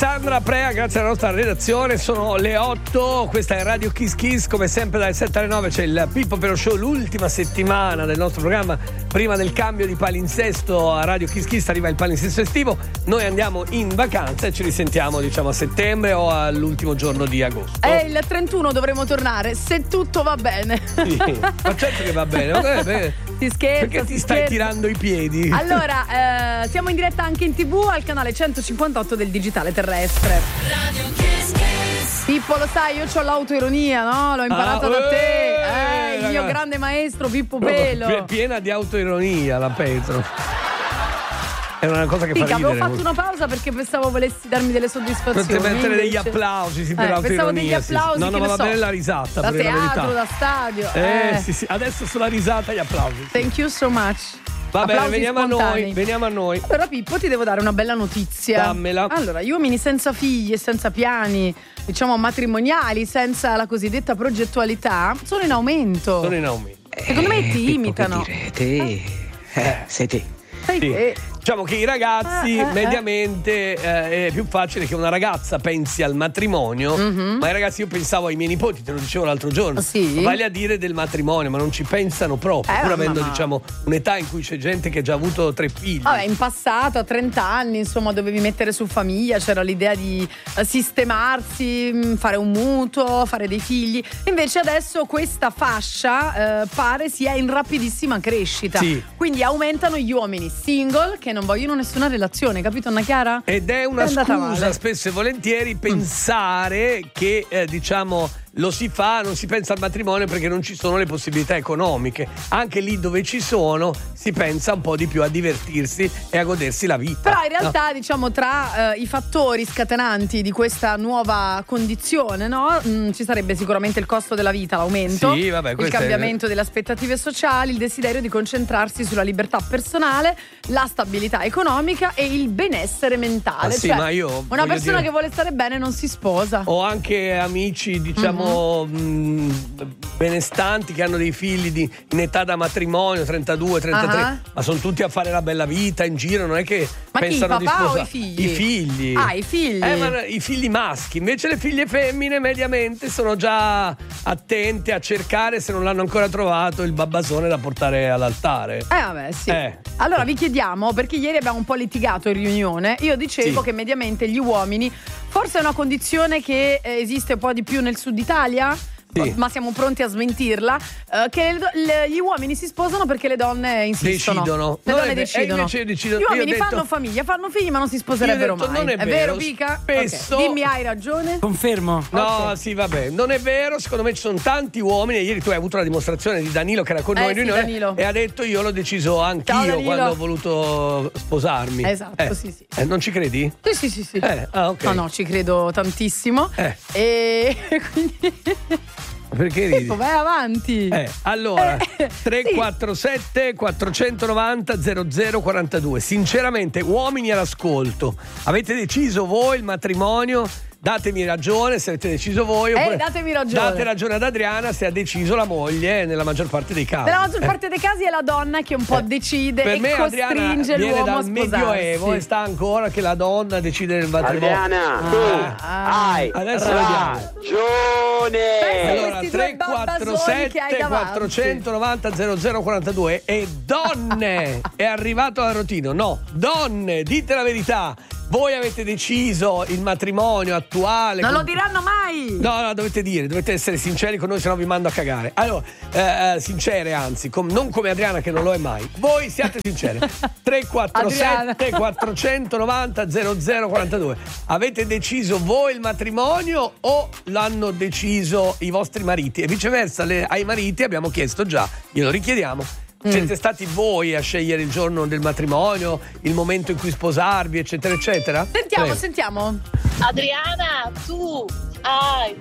Alessandra Prea, grazie alla nostra redazione. Sono le 8, questa è Radio Kiss Kiss, come sempre dalle 7 alle 9 c'è il Pippo Pero Show, l'ultima settimana del nostro programma prima del cambio di palinsesto. A Radio Kiss Kiss arriva il palinsesto estivo, noi andiamo in vacanza e ci risentiamo diciamo a settembre o all'ultimo giorno di agosto. Il 31 dovremo tornare, se tutto va bene. Sì, ma certo che va bene. Si scherza, perché ti stai tirando i piedi? Allora, siamo in diretta anche in TV al canale 158 del digitale terrestre. Radio Kiss Kiss. Pippo, lo sai, io ho l'autoironia, no? L'ho imparata da te. Il mio grande maestro Pippo Pelo. È piena di autoironia la Petro. È una cosa che fa ridere. Avevo fatto una pausa perché pensavo volessi darmi delle soddisfazioni. Potete mettere invece degli applausi, sì, per l'autoironia. Pensavo degli applausi. No, ma va bene la risata. Da per teatro, la verità. da stadio. Sì. Adesso sulla risata gli applausi. Thank you so much. Va bene, veniamo spontanei. a noi. Allora Pippo, ti devo dare una bella notizia. Dammela. Allora, gli uomini senza figli e senza piani, diciamo matrimoniali, senza la cosiddetta progettualità, sono in aumento. Secondo me ti imitano. Sei te. Sei te. Diciamo che i ragazzi mediamente è più facile che una ragazza pensi al matrimonio, ma i ragazzi, io pensavo ai miei nipoti, te lo dicevo l'altro giorno, vale a dire del matrimonio, ma non ci pensano proprio, pur avendo diciamo un'età in cui c'è gente che ha già avuto 3 figli. Vabbè, in passato a 30 anni insomma dovevi mettere su famiglia, c'era l'idea di sistemarsi, fare un mutuo, fare dei figli. Invece adesso questa fascia pare sia in rapidissima crescita, quindi aumentano gli uomini single che non vogliono nessuna relazione, capito Anna Chiara? Ed è una scusa spesso e volentieri pensare che diciamo lo si fa, non si pensa al matrimonio perché non ci sono le possibilità economiche. Anche lì dove ci sono si pensa un po' di più a divertirsi e a godersi la vita. Però in realtà diciamo tra i fattori scatenanti di questa nuova condizione, no? Ci sarebbe sicuramente il costo della vita, l'aumento, il cambiamento delle aspettative sociali, il desiderio di concentrarsi sulla libertà personale, la stabilità economica e il benessere mentale. Sì, cioè, ma io una persona che vuole stare bene non si sposa. Ho anche amici diciamo benestanti che hanno dei figli in età da matrimonio, 32, 33, ma sono tutti a fare la bella vita in giro, non è che ma pensano chi, di sposare. o i figli? I figli. I figli. Ma i figli maschi, invece le figlie femmine mediamente sono già attente a cercare, se non l'hanno ancora trovato, il babbasone da portare all'altare. Vabbè, sì. Allora vi chiediamo, perché ieri abbiamo un po' litigato in riunione, io dicevo che mediamente gli uomini, forse è una condizione che esiste un po' di più nel sud Italia, ma siamo pronti a smentirla, che gli uomini si sposano perché le donne insistono. Decidono. Le donne decidono. Gli uomini fanno famiglia, fanno figli, ma non si sposerebbero mai. Non è vero, Pica? Spesso. Okay. Dimmi, hai ragione. Confermo. No, sì, vabbè, non è vero. Secondo me ci sono tanti uomini. E ieri tu hai avuto la dimostrazione di Danilo che era con noi in riunione e ha detto: io l'ho deciso anch'io quando ho voluto sposarmi. Esatto, sì. Non ci credi? Sì. Okay. No, ci credo tantissimo. E quindi perché ridi? Vai avanti. Allora 347 490 0042. Sinceramente, uomini all'ascolto, avete deciso voi il matrimonio? Datemi ragione se avete deciso voi. Datemi ragione. Date ragione ad Adriana se ha deciso la moglie nella maggior parte dei casi. Nella maggior parte dei casi è la donna che un po' decide per e me costringe Adriana l'uomo a viene dal sposarsi. Medioevo e sta ancora che la donna decide del matrimonio. Adriana, tu hai adesso vediamo. ragione. Allora 347 490 0042 e donne è arrivato l'arrotino. No, donne, dite la verità. Voi avete deciso il matrimonio attuale. Non lo diranno mai. No, dovete essere sinceri con noi, sennò vi mando a cagare. Allora, sincere anzi, non come Adriana che non lo è mai. Voi siate sincere. 347 490 0042. Avete deciso voi il matrimonio o l'hanno deciso i vostri mariti? E viceversa, ai mariti abbiamo chiesto già, glielo richiediamo. Siete stati voi a scegliere il giorno del matrimonio, il momento in cui sposarvi, eccetera, eccetera? Sentiamo. Adriana, tu hai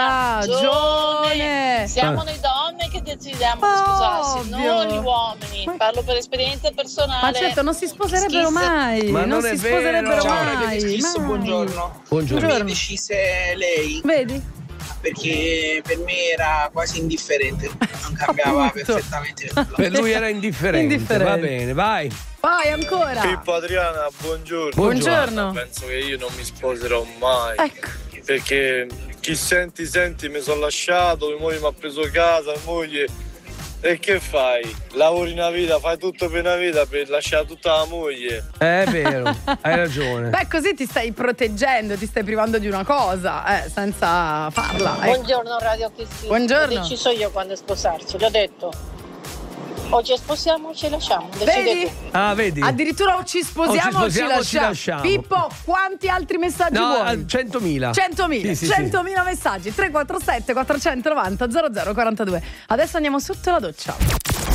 ragione. Siamo noi donne che decidiamo di sposarsi, non gli uomini. Parlo per esperienza personale. Ma certo, non si sposerebbero mai. Ma non si è sposerebbero vero. mai. Buongiorno. Buongiorno. Mi decise lei. Vedi? Perché per me era quasi indifferente, non cambiava perfettamente nulla. Per lui era indifferente. Va bene, vai. Poi ancora. Pippo Adriana, buongiorno. Buongiorno. Penso che io non mi sposerò mai. Ecco. Perché chi senti, mi sono lasciato, mia moglie mi ha preso casa, mia moglie. E che fai? Lavori una vita, fai tutto per una vita per lasciare tutta la moglie. È vero, hai ragione. Beh, così ti stai proteggendo, ti stai privando di una cosa, senza farla. Buongiorno Radio Cristina. Buongiorno. Ho deciso io quando sposarci, l'ho detto. O ci sposiamo o ci lasciamo. Vedi? Tu. Ah, vedi? Addirittura o ci sposiamo o ci lasciamo. Pippo, quanti altri messaggi vuoi? 100.000. 100.000. Sì, 100.000 messaggi. 347 490 0042. Adesso andiamo sotto la doccia.